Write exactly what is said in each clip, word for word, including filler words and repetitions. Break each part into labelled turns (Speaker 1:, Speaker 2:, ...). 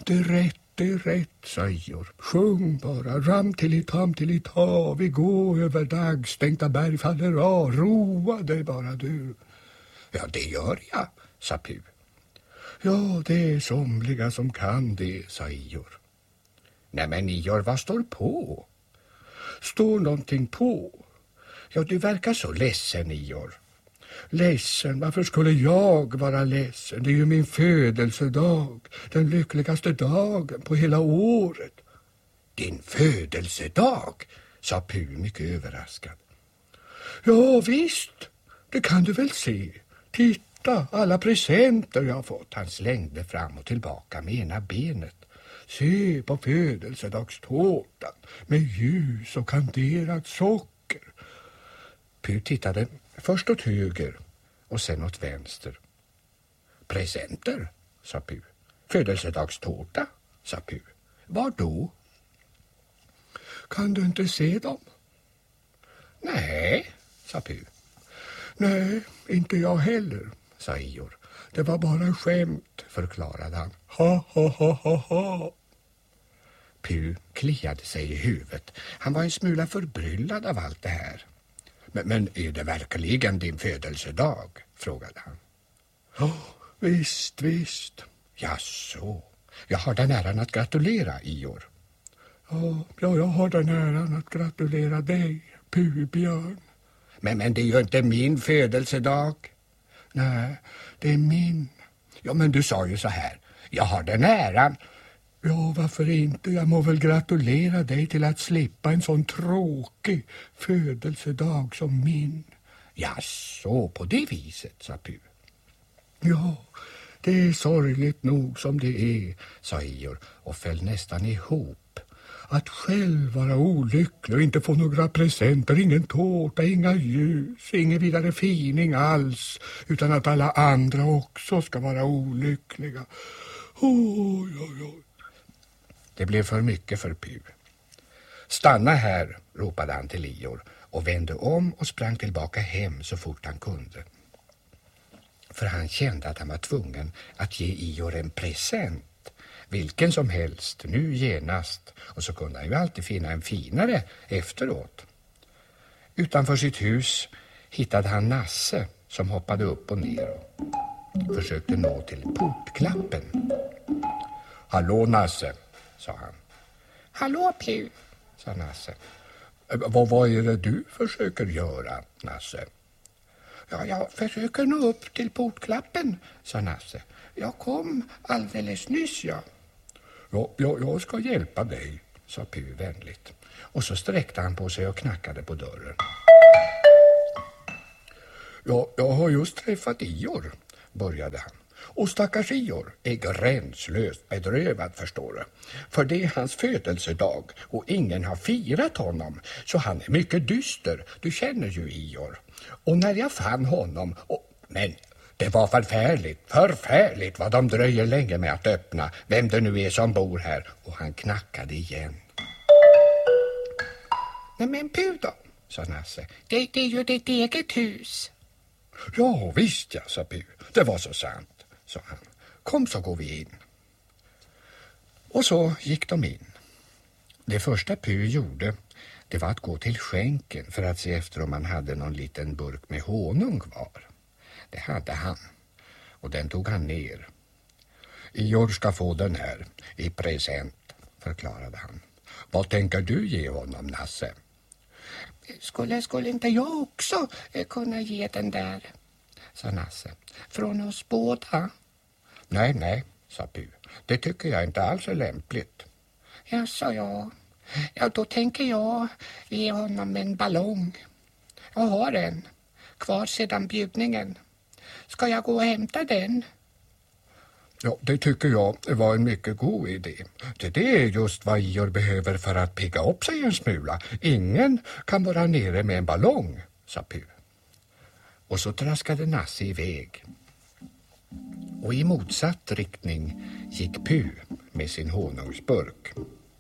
Speaker 1: Det är rätt, det är rätt, sa Ior. Sjung bara, ram till i tam till i ta, vi går över dagstänkta berg faller av, roa dig bara du. Ja, det gör jag, sa Pu. Ja, det är somliga som kan det, sa Ior. Nej men Ior, vad står på? Står någonting på? Ja, du verkar så ledsen, Ior. Ledsen? Varför skulle jag vara ledsen? Det är ju min födelsedag. Den lyckligaste dagen på hela året. Din födelsedag? Sa Pu mycket överraskad. Ja, visst. Det kan du väl se. Titta, alla presenter jag har fått. Han slängde fram och tillbaka med ena benet. Se på födelsedagstårtan med ljus och kanderat socker. Pu tittade först åt höger och sen åt vänster. Presenter, sa Pu. Födelsedagstårta, sa Pu. Var då? Kan du inte se dem? Nej, sa Pu. Nej, inte jag heller, sa Ior. Det var bara skämt, förklarade han. Ha, ha, ha, ha, ha. Pu kliade sig i huvudet. Han var en smula förbryllad av allt det här. Men, men är det verkligen din födelsedag? Frågade han. Ja, oh, visst, visst. Ja, så. Jag har den äran att gratulera, Ior. Ja, ja, jag har den äran att gratulera dig, Pu-björn. Men, men det är ju inte min födelsedag. Nej, det är min. Ja, men du sa ju så här. Jag har den äran. Ja, varför inte? Jag må väl gratulera dig till att slippa en sån tråkig födelsedag som min. Ja, så på det viset, sa Pu. Ja, det är sorgligt nog som det är, sa Ior och föll nästan ihop. Att själv vara olycklig och inte få några presenter, ingen tårta, inga ljus, ingen vidare fining alls, utan att alla andra också ska vara olyckliga. Oj, oj, oj. Det blev för mycket för Pu. Stanna här, ropade han till Ior och vände om och sprang tillbaka hem så fort han kunde. För han kände att han var tvungen att ge Ior en present. Vilken som helst, nu genast. Och så kunde han ju alltid finna en finare efteråt. Utanför sitt hus hittade han Nasse som hoppade upp och ner och försökte nå till portklappen. Hallå Nasse, sa han. Hallå Pu, sa Nasse. Vad, vad är det du försöker göra, Nasse? Ja, jag försöker nå upp till portklappen, sa Nasse. Jag kom alldeles nyss, ja. Ja, jag, jag ska hjälpa dig, sa Pu vänligt. Och så sträckte han på sig och knackade på dörren. Ja, jag har just träffat Ior, började han. Och stackars Ior är gränslöst bedrövad, förstår du. För det är hans födelsedag och ingen har firat honom. Så han är mycket dyster, du känner ju Ior. Och när jag fann honom... Och, men det var förfärligt, förfärligt vad de dröjer länge med att öppna. Vem det nu är som bor här. Och han knackade igen. Nej men Pu då, sa Nasse. Det, det är ju ditt eget hus. Ja visst, ja, sa Pu. Det var så sant, sa han. Kom så går vi in. Och så gick de in. Det första Pu gjorde, det var att gå till skänken för att se efter om man hade någon liten burk med honung kvar. Det hade han. Och den tog han ner. Ior ska få den här i present, förklarade han. Vad tänker du ge honom, Nasse? Skulle, skulle inte jag också kunna ge den där, sa Nasse. Från oss båda? Nej, nej, sa Pu. Det tycker jag inte alls är lämpligt. Ja, sa jag. Ja, då tänker jag ge honom en ballong. Jag har en kvar sedan bjudningen. Ska jag gå och hämta den? Ja, det tycker jag var en mycket god idé. Det är just vad Ior behöver för att pigga upp sig en smula. Ingen kan vara nere med en ballong, sa Pu. Och så traskade Nasse iväg. Och i motsatt riktning gick Pu med sin honungsburk.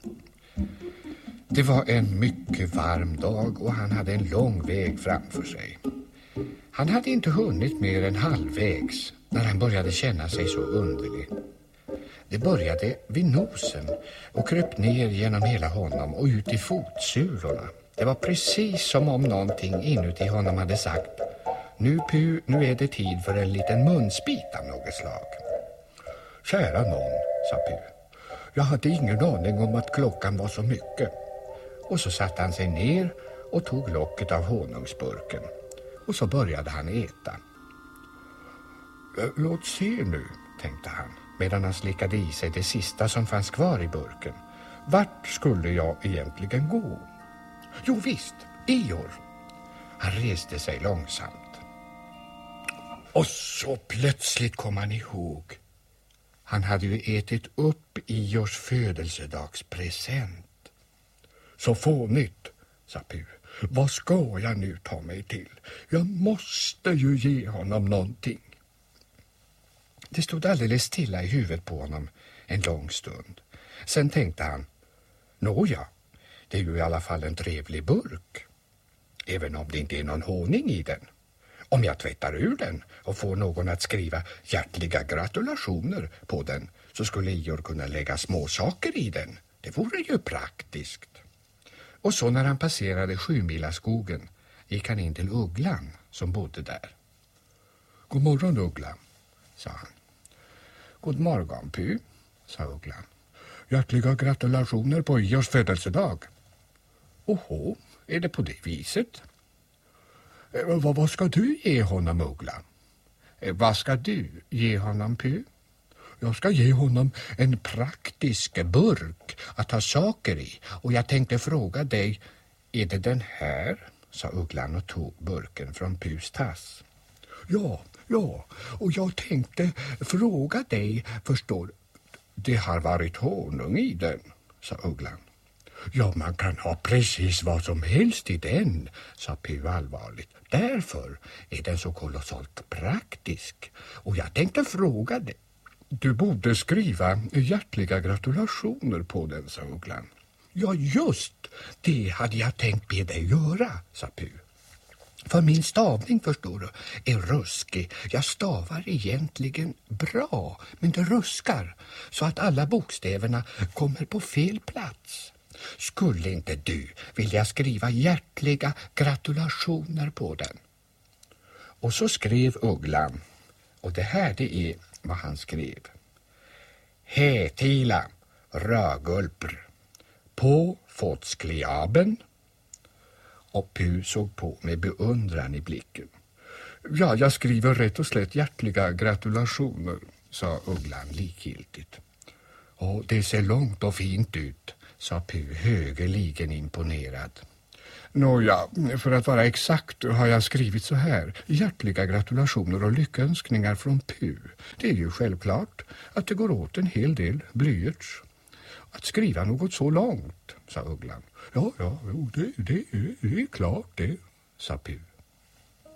Speaker 1: Det var en mycket varm dag och han hade en lång väg framför sig. Han hade inte hunnit mer än halvvägs när han började känna sig så underlig. Det började vid nosen och kröp ner genom hela honom och ut i fotsulorna. Det var precis som om någonting inuti honom hade sagt: nu Pu, nu är det tid för en liten munsbit av något slag. Kära någon, sa Pu. Jag hade ingen aning om att klockan var så mycket. Och så satte han sig ner och tog locket av honungsburken. Och så började han äta. Låt se nu, tänkte han, medan han slickade i sig det sista som fanns kvar i burken. Vart skulle jag egentligen gå? Jo visst, Eeyore. Han reste sig långsamt. Och så plötsligt kom han ihåg. Han hade ju ätit upp Eeyores födelsedagspresent. Så fånigt, sa Pu. Vad ska jag nu ta mig till? Jag måste ju ge honom någonting. Det stod alldeles stilla i huvudet på honom en lång stund. Sen tänkte han, nåja, det är ju i alla fall en trevlig burk. Även om det inte är någon honung i den. Om jag tvättar ur den och får någon att skriva hjärtliga gratulationer på den, så skulle Eeyore kunna lägga små saker i den. Det vore ju praktiskt. Och så när han passerade Sjumilaskogen gick han in till Ugglan som bodde där. God morgon, Uggla, sa han. God morgon, Pu, sa Ugglan. Hjärtliga gratulationer på Eeyores födelsedag. Oho, är det på det viset? Vad, vad ska du ge honom, Uggla? Vad ska du ge honom, Pu? Jag ska ge honom en praktisk burk att ha saker i. Och jag tänkte fråga dig, är det den här? Sa Ugglan och tog burken från Pus tass. Ja, ja. Och jag tänkte fråga dig, förstår. Det har varit honung i den, sa Ugglan. Ja, man kan ha precis vad som helst i den, sa Pu allvarligt. Därför är den så kolossalt praktisk. Och jag tänkte fråga dig. Du borde skriva hjärtliga gratulationer på den, sa Ugglan. Ja, just det hade jag tänkt be dig göra, sa Pu. För min stavning, förstår du, är ruskig. Jag stavar egentligen bra, men det ruskar så att alla bokstäverna kommer på fel plats. Skulle inte du vilja skriva hjärtliga gratulationer på den? Och så skrev Ugglan, och det här det är vad han skrev. Hätila rögulpr på fotskliaben. Och Pu såg på med beundran i blicken. Ja, jag skriver rätt och slätt hjärtliga gratulationer, sa Ugglan likgiltigt. Och det ser långt och fint ut, sa Pu högerligen imponerad. Nåja, för att vara exakt har jag skrivit så här. Hjärtliga gratulationer och lyckönskningar från Pu. Det är ju självklart att det går åt en hel del blyerts. Att skriva något så långt, sa Ugglan. Ja, ja, det, det, det är klart det, sa Pu.